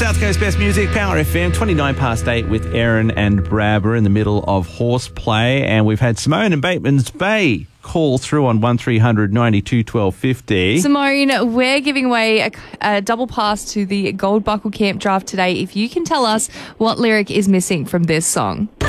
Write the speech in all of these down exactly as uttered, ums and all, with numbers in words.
South Coast Best Music, Power F M, twenty-nine past eight with Erin and Brad. We're in the middle of horseplay, and we've had Simone and Bateman's Bay call through on one three hundred ninety-two twelve fifty. Simone, we're giving away a, a double pass to the Gold Buckle Camp Draft today if you can tell us what lyric is missing from this song. Sing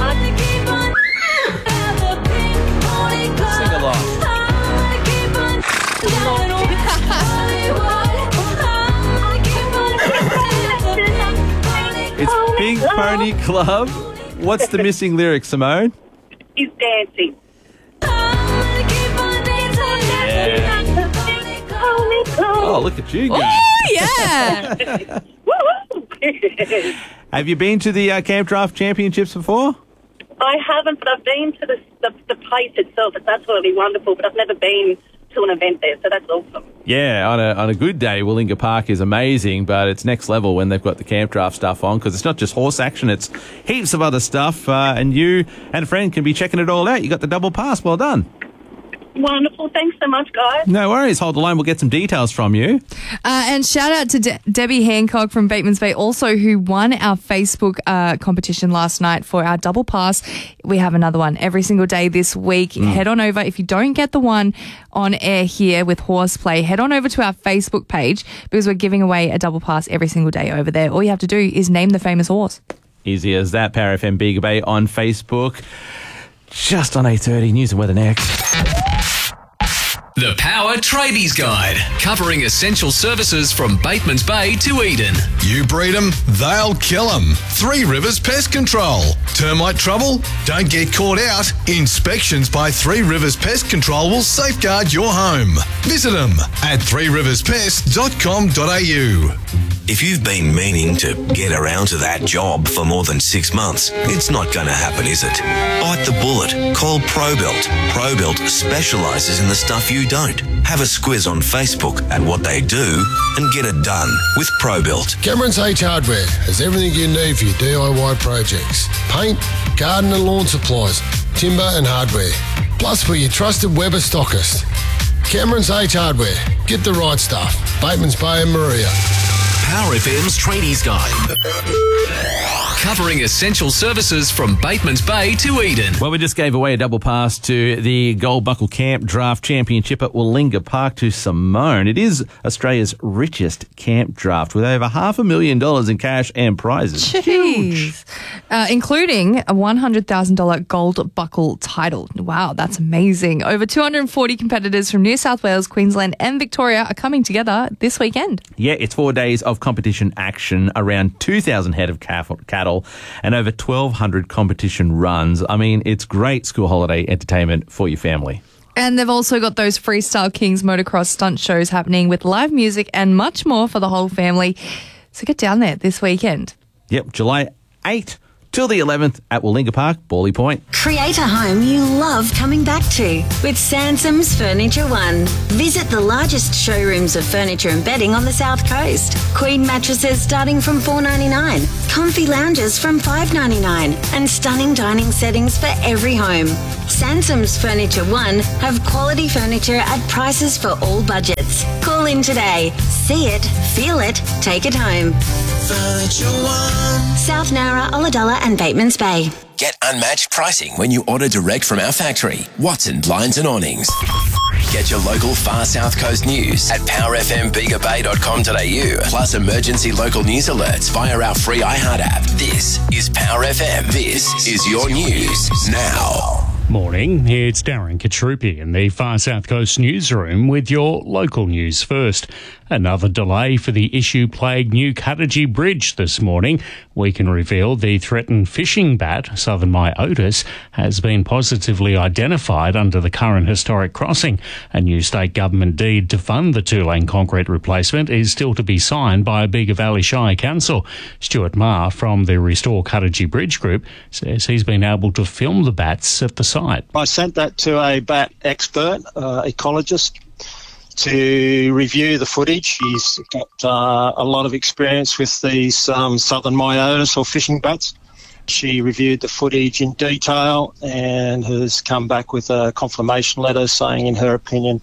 along. It's Big Pony Club. What's the missing lyric, Simone? He's dancing. Oh, look at you guys. Oh, yeah. Have you been to the uh, Camp Draft Championships before? I haven't, but I've been to the, the the place itself. It's absolutely wonderful, but I've never been to an event there, so that's awesome. Yeah, on a on a good day, Willinga Park is amazing, but it's next level when they've got the Camp Draft stuff on, because it's not just horse action, it's heaps of other stuff, uh, and you and a friend can be checking it all out. You got the double pass. Well done. Wonderful. Thanks so much, guys. No worries. Hold the line. We'll get some details from you. Uh, and shout out to De- Debbie Hancock from Bateman's Bay, also who won our Facebook uh, competition last night for our double pass. We have another one every single day this week. Mm. Head on over. If you don't get the one on air here with Horseplay, head on over to our Facebook page, because we're giving away a double pass every single day over there. All you have to do is name the famous horse. Easy as that. Power F M Bega Bay on Facebook. Just on eight thirty. News and weather next. The Power Tradies Guide, covering essential services from Bateman's Bay to Eden. You breed them, they'll kill them. Three Rivers Pest Control. Termite trouble? Don't get caught out. Inspections by Three Rivers Pest Control will safeguard your home. Visit them at three rivers pest dot com dot a u. If you've been meaning to get around to that job for more than six months, it's not going to happen, is it? Bite the bullet. Call ProBuilt. ProBuilt specialises in the stuff you don't. Have a squiz on Facebook at what they do and get it done with ProBuilt. Cameron's H Hardware has everything you need for your D I Y projects. Paint, garden and lawn supplies, timber and hardware. Plus, we're your trusted Weber stockist. Cameron's H Hardware. Get the right stuff. Bateman's Bay and Maria. Power F M's Tradies Guide, covering essential services from Bateman's Bay to Eden. Well, we just gave away a double pass to the Gold Buckle Camp Draft Championship at Willinga Park to Simone. It is Australia's richest camp draft, with over half a million dollars in cash and prizes. Jeez. Huge. Uh, including a one hundred thousand dollars Gold Buckle title. Wow, that's amazing. Over two hundred forty competitors from New South Wales, Queensland and Victoria are coming together this weekend. Yeah, it's four days of competition action, around two thousand head of cattle and over twelve hundred competition runs. I mean, it's great school holiday entertainment for your family. And they've also got those Freestyle Kings motocross stunt shows happening with live music and much more for the whole family. So get down there this weekend. Yep, July eighth till the eleventh at Willinga Park, Bawley Point. Create a home you love coming back to with Sansom's Furniture One. Visit the largest showrooms of furniture and bedding on the South Coast. Queen mattresses starting from four dollars ninety-nine, comfy lounges from five dollars ninety-nine, and stunning dining settings for every home. Sansom's Furniture One have quality furniture at prices for all budgets. Call in today. See it, feel it, take it home. Furniture One. South Nowra, Ulladulla and Bateman's Bay. Get unmatched pricing when you order direct from our factory, Watson Blinds and Awnings. Get your local far South Coast news at power f m bega bay dot com dot a u, plus emergency local news alerts via our free iHeart app. This is Power F M. This is your news now. Morning, it's Darren Katrupi in the Far South Coast newsroom with your local news first. Another delay for the issue-plagued New Cuttagee Bridge this morning. We can reveal the threatened fishing bat, Southern Myotis, has been positively identified under the current historic crossing. A new state government deed to fund the two-lane concrete replacement is still to be signed by Bega Valley Shire Council. Stuart Marr from the Restore Cuttagee Bridge Group says he's been able to film the bats at the site. I sent that to a bat expert, uh, ecologist, to review the footage. He's got uh, a lot of experience with these um, Southern Myotis or fishing bats. She reviewed the footage in detail and has come back with a confirmation letter saying, in her opinion,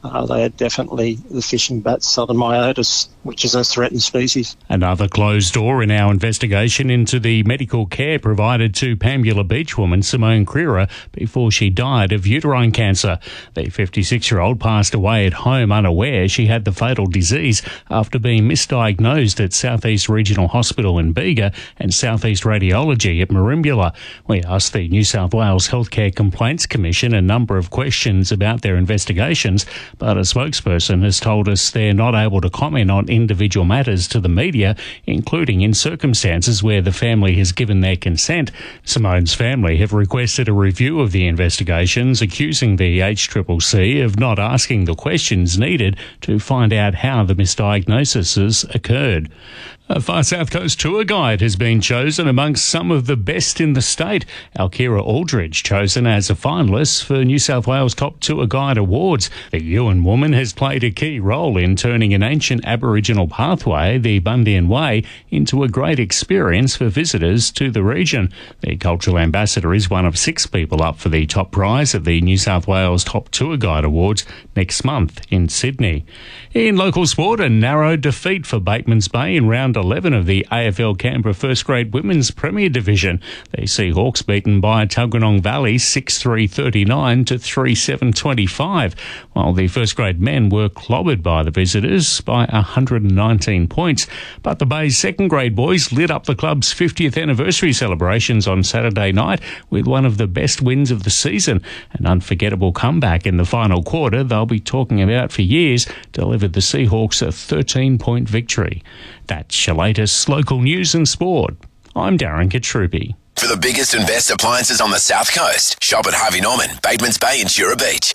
uh, they are definitely the fishing bat southern myotis, which is a threatened species. Another closed door in our investigation into the medical care provided to Pambula Beach woman Simone Creera before she died of uterine cancer. The fifty-six-year-old passed away at home unaware she had the fatal disease after being misdiagnosed at Southeast Regional Hospital in Bega and Southeast Radiology at Merimbula. We asked the New South Wales Healthcare Complaints Commission a number of questions about their investigations, but a spokesperson has told us they're not able to comment on individual matters to the media, including in circumstances where the family has given their consent. Simone's family have requested a review of the investigations, accusing the H C C C of not asking the questions needed to find out how the misdiagnoses occurred. A Far South Coast tour guide has been chosen amongst some of the best in the state. Alkira Aldridge chosen as a finalist for New South Wales Top Tour Guide Awards. The Ewan woman has played a key role in turning an ancient Aboriginal pathway, the Bundian Way, into a great experience for visitors to the region. The Cultural Ambassador is one of six people up for the top prize at the New South Wales Top Tour Guide Awards next month in Sydney. In local sport, a narrow defeat for Batemans Bay in round eleven of the A F L Canberra First Grade Women's Premier Division. The Seahawks beaten by Tuggeranong Valley six three thirty-nine to three seven twenty-five, while the First Grade men were clobbered by the visitors by one hundred nineteen points. But the Bay's Second Grade boys lit up the club's fiftieth anniversary celebrations on Saturday night with one of the best wins of the season. An unforgettable comeback in the final quarter they'll be talking about for years delivered the Seahawks a thirteen-point victory. That's your latest local news and sport. I'm Darren Katrupi. For the biggest and best appliances on the South Coast, shop at Harvey Norman, Batemans Bay and Jura Beach.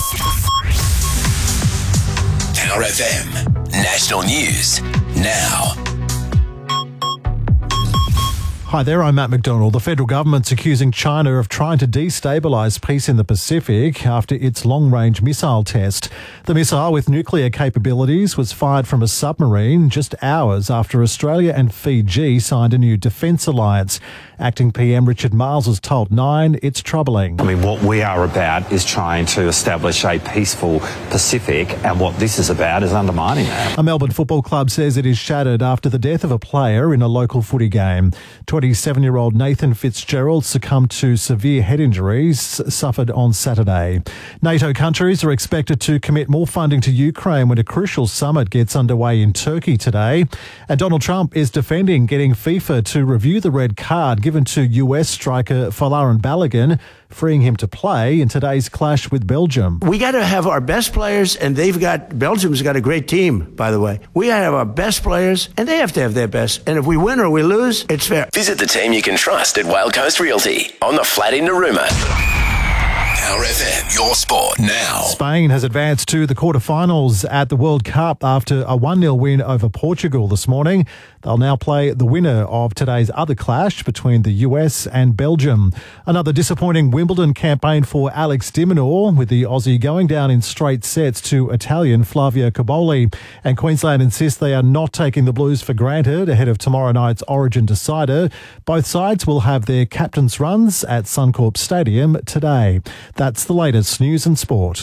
Power F M. National News. Now. Hi there, I'm Matt McDonald. The federal government's accusing China of trying to destabilise peace in the Pacific after its long-range missile test. The missile with nuclear capabilities was fired from a submarine just hours after Australia and Fiji signed a new defence alliance. Acting P M Richard Marles has told Nine it's troubling. I mean, what we are about is trying to establish a peaceful Pacific, and what this is about is undermining that. A Melbourne football club says it is shattered after the death of a player in a local footy game. twenty-seven-year-old Nathan Fitzgerald succumbed to severe head injuries suffered on Saturday. NATO countries are expected to commit more funding to Ukraine when a crucial summit gets underway in Turkey today. And Donald Trump is defending getting FIFA to review the red card given to U S striker Folarin Balogun, freeing him to play in today's clash with Belgium. We got to have our best players, and they've got, Belgium's got a great team, by the way. We got to have our best players, and they have to have their best. And if we win or we lose, it's fair. Visit the team you can trust at Whale Coast Realty on the flat in Narooma. Power F M, your sport now. Spain has advanced to the quarterfinals at the World Cup after a one nil win over Portugal this morning. They'll now play the winner of today's other clash between the U S and Belgium. Another disappointing Wimbledon campaign for Alex de Minaur, with the Aussie going down in straight sets to Italian Flavio Cobolli. And Queensland insists they are not taking the Blues for granted ahead of tomorrow night's Origin decider. Both sides will have their captain's runs at Suncorp Stadium today. That's the latest news and sport.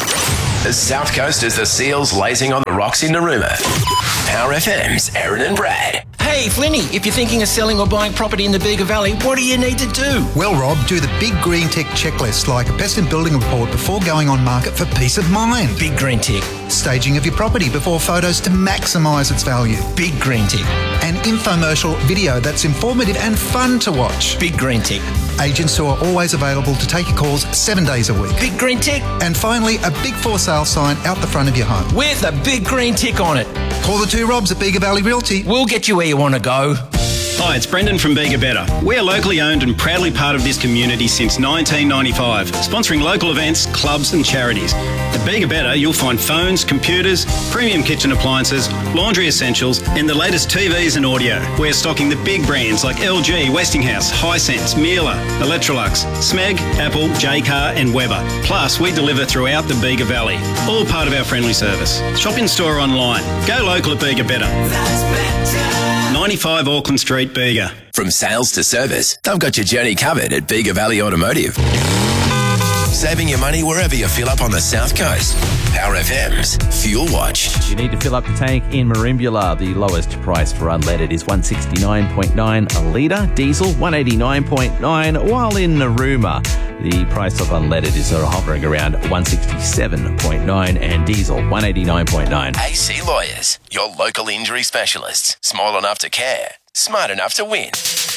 The South Coast is the Seals lazing on the rocks in Narooma. Power F M's Aaron and Brad. Hey, Flinny, if you're thinking of selling or buying property in the Bega Valley, what do you need to do? Well, Rob, do the Big Green Tick checklist, like a pest and building report before going on market for peace of mind. Big Green Tick. Staging of your property before photos to maximise its value. Big Green Tick. An infomercial video that's informative and fun to watch. Big Green Tick. Agents who are always available to take your calls seven days a week. Big Green Tick. And finally, a big for sale sign out the front of your home. With a big green tick on it. Call the two Robs at Bega Valley Realty. We'll get you where you want to go. Hi, it's Brendan from Bega Better. We're locally owned and proudly part of this community since nineteen ninety-five, sponsoring local events, clubs and charities. At Bega Better, you'll find phones, computers, premium kitchen appliances, laundry essentials and the latest T Vs and audio. We're stocking the big brands like L G, Westinghouse, Hisense, Miele, Electrolux, Smeg, Apple, Jaycar and Weber. Plus, we deliver throughout the Bega Valley, all part of our friendly service. Shop in store online. Go local at Bega Better. That's better. ninety-five Auckland Street, Bega. From sales to service, they've got your journey covered at Bega Valley Automotive. saving you money wherever you fill up on the South Coast. Power F M's Fuel Watch. You need to fill up the tank in Merimbula. The lowest price for unleaded is one sixty-nine point nine a litre. Diesel, one eighty-nine point nine, while in Narooma, the price of unleaded is sort of hovering around one sixty-seven point nine and diesel, one eighty-nine point nine. A C Lawyers, your local injury specialists. Small enough to care, smart enough to win.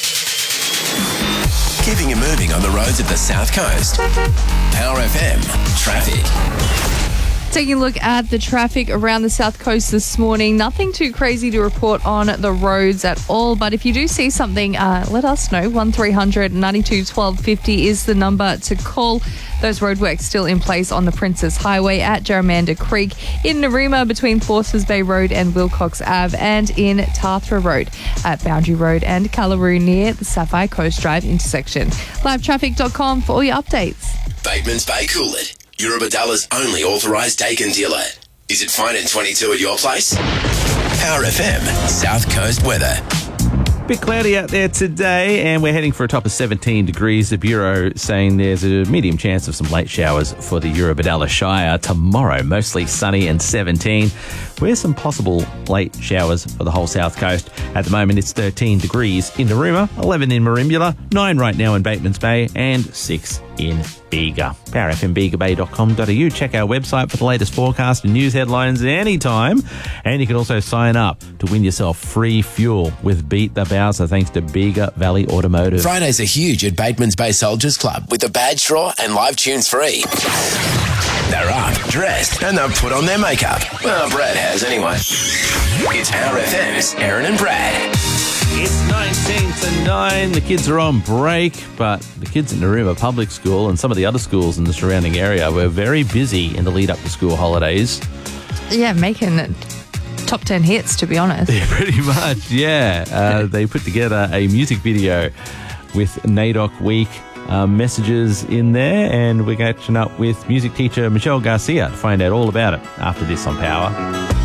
Keeping you moving on the roads of the South Coast. Power F M Traffic. Taking a look at the traffic around the South Coast this morning. Nothing too crazy to report on the roads at all. But if you do see something, uh, let us know. one three hundred ninety-two twelve fifty is the number to call. Those roadworks still in place on the Princess Highway at Jerramanda Creek, in Narooma between Forces Bay Road and Wilcox Ave, and in Tathra Road at Boundary Road and Callaroo near the Sapphire Coast Drive intersection. live traffic dot com for all your updates. Bateman's Bay Coolid, Eurobadalla's only authorised Dakin dealer. Is it fine in twenty-two at your place? Power F M South Coast weather. Bit cloudy out there today, and we're heading for a top of seventeen degrees. The Bureau saying there's a medium chance of some late showers for the Eurobadalla Shire tomorrow. Mostly sunny and seventeen, with some possible late showers for the whole South Coast. At the moment, it's thirteen degrees in Narooma, eleven in Merimbula, nine right now in Batemans Bay, and six in Bega. power f m bega bay dot com dot a u. Check our website for the latest forecast and news headlines anytime. And you can also sign up to win yourself free fuel with Beat the Bowser thanks to Bega Valley Automotive. Fridays are huge at Bateman's Bay Soldiers Club with the badge draw and live tunes free. They're up, dressed, and they've put on their makeup. Well, Brad has anyway. It's Power F M's Aaron and Brad. It's nineteen to nine. The kids are on break, but the kids at Narooma Public School and some of the other schools in the surrounding area were very busy in the lead up to school holidays. Yeah, making top ten hits, to be honest. Yeah, pretty much, yeah. Uh, they put together a music video with NAIDOC Week uh, messages in there, and we're catching up with music teacher Michelle Garcia to find out all about it after this on Power.